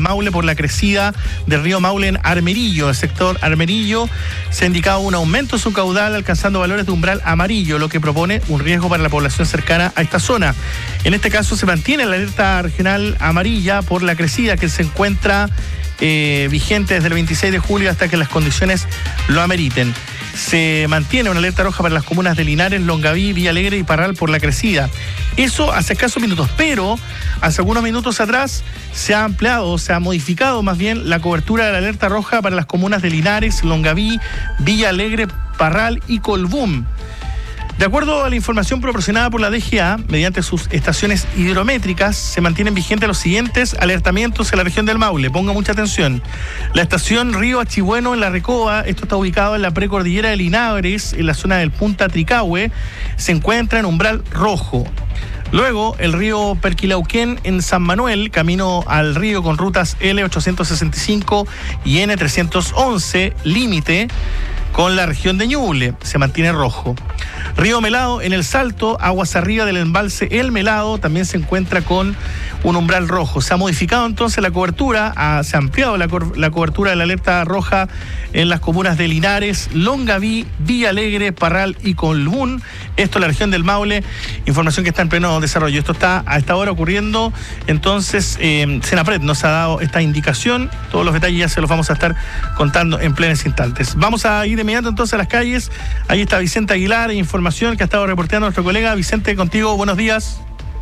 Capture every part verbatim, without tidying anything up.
Maule por la crecida del río Maule en Armerillo. El sector Armerillo se ha indicado un aumento en su caudal, alcanzando valores de umbral amarillo, lo que propone un riesgo para la población cercana a esta zona. En este caso se mantiene la alerta regional amarilla por la crecida que se encuentra eh, vigente desde el veintiséis de julio hasta que las condiciones lo ameriten. Se mantiene una alerta roja para las comunas de Linares, Longaví, Villa Alegre y Parral por la crecida. Eso hace escasos minutos, pero hace algunos minutos atrás se ha ampliado, se ha modificado más bien la cobertura de la alerta roja para las comunas de Linares, Longaví, Villa Alegre, Parral y Colbún. De acuerdo a la información proporcionada por la D G A, mediante sus estaciones hidrométricas, se mantienen vigentes los siguientes alertamientos en la región del Maule. Ponga mucha atención. La estación Río Achibueno en La Recoba, esto está ubicado en la precordillera de Linares, en la zona del Punta Tricahue, se encuentra en umbral rojo. Luego, el río Perquilauquén en San Manuel, camino al río con rutas L ochocientos sesenta y cinco y N trescientos once, límite con la región de Ñuble, se mantiene rojo. Río Melado en El Salto, aguas arriba del embalse El Melado, también se encuentra con un umbral rojo. Se ha modificado entonces la cobertura, ha, se ha ampliado la, la cobertura de la alerta roja en las comunas de Linares, Longaví, Villa Alegre, Parral y Colbún. Esto en la región del Maule, información que está en pleno desarrollo. Esto está a esta hora ocurriendo, entonces eh, Senapred nos ha dado esta indicación. Todos los detalles ya se los vamos a estar contando en plenos instantes. Vamos a ir de inmediato entonces a las calles. Ahí está Vicente Aguilar, información que ha estado reporteando nuestro colega. Vicente, contigo, buenos días.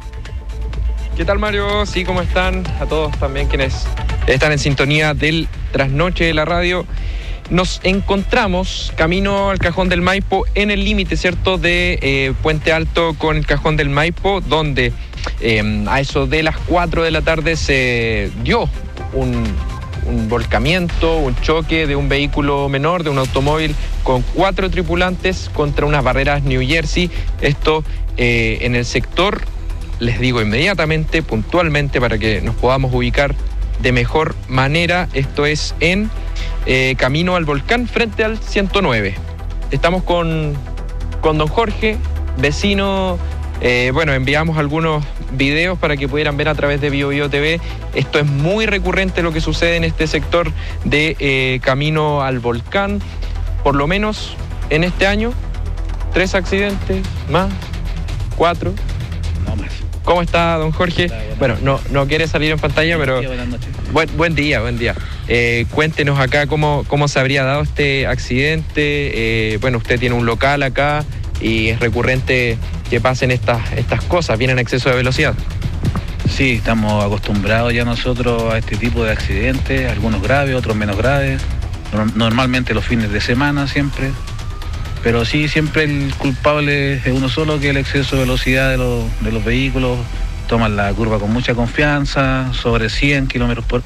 ¿Qué tal, Mario? Sí, ¿cómo están? A todos también quienes están en sintonía del Trasnoche de la Radio. Nos encontramos camino al Cajón del Maipo, en el límite, ¿cierto?, de eh, Puente Alto con el Cajón del Maipo, donde eh, a eso de las cuatro de la tarde se dio un, un volcamiento, un choque de un vehículo menor, de un automóvil con cuatro tripulantes contra unas barreras New Jersey. Esto eh, en el sector, les digo inmediatamente, puntualmente, para que nos podamos ubicar de mejor manera, esto es en eh, camino al volcán frente al ciento nueve. Estamos con, con don Jorge, vecino. Eh, bueno, enviamos algunos videos para que pudieran ver a través de Bio Bio T V. Esto es muy recurrente lo que sucede en este sector de eh, camino al volcán. Por lo menos en este año, tres accidentes más, cuatro. No más. ¿Cómo está, don Jorge? Hola, bueno, no, no quiere salir en pantalla, pero... Buenas noches. Buen, buen día, buen día. Eh, cuéntenos acá cómo, cómo se habría dado este accidente. Eh, bueno, usted tiene un local acá y es recurrente que pasen estas, estas cosas, vienen a exceso de velocidad. Sí, estamos acostumbrados ya nosotros a este tipo de accidentes, algunos graves, otros menos graves. Normalmente los fines de semana siempre. Pero sí, siempre el culpable es uno solo, que es el exceso de velocidad de los, de los vehículos. Toman la curva con mucha confianza, sobre cien kilómetros por hora.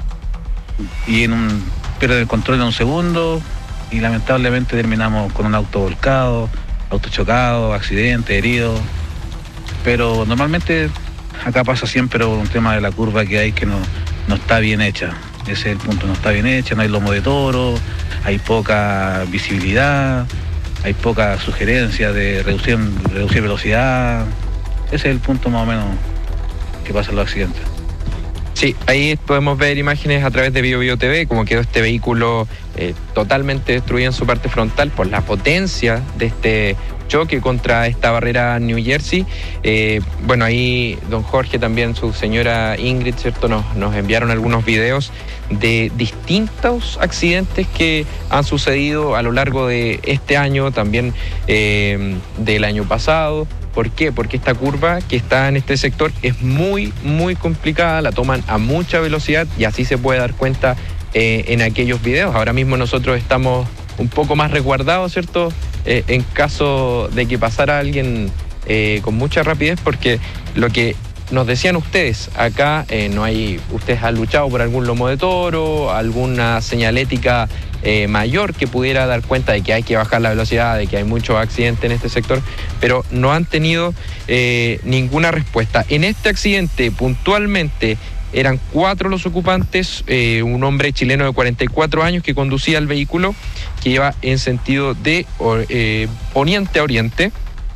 Y en un, pierden el control en un segundo y lamentablemente terminamos con un auto volcado, auto chocado, accidente, herido. Pero normalmente acá pasa siempre un tema de la curva que hay que no, no está bien hecha. Ese es el punto, no está bien hecha, no hay lomo de toro, hay poca visibilidad. Hay poca sugerencia de reducir, reducir velocidad. Ese es el punto más o menos que pasa en los accidentes. Sí, ahí podemos ver imágenes a través de Bio Bio T V, como quedó este vehículo eh, totalmente destruido en su parte frontal por la potencia de este choque contra esta barrera New Jersey. Eh, bueno, ahí don Jorge, también su señora Ingrid, ¿cierto?, nos, nos enviaron algunos videos de distintos accidentes que han sucedido a lo largo de este año, también eh, del año pasado. ¿Por qué? Porque esta curva que está en este sector es muy, muy complicada, la toman a mucha velocidad y así se puede dar cuenta eh, en aquellos videos. Ahora mismo nosotros estamos un poco más resguardados, ¿cierto?, eh, en caso de que pasara alguien eh, con mucha rapidez, porque lo que nos decían ustedes, acá eh, no hay, ustedes han luchado por algún lomo de toro, alguna señalética eh, mayor que pudiera dar cuenta de que hay que bajar la velocidad, de que hay muchos accidentes en este sector, pero no han tenido eh, ninguna respuesta. En este accidente, puntualmente, eran cuatro los ocupantes, eh, un hombre chileno de cuarenta y cuatro años que conducía el vehículo, que iba en sentido de eh, poniente a oriente,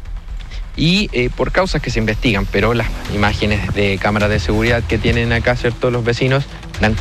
y eh, por causas que se investigan, pero las imágenes de cámaras de seguridad que tienen acá, ¿cierto?, los vecinos,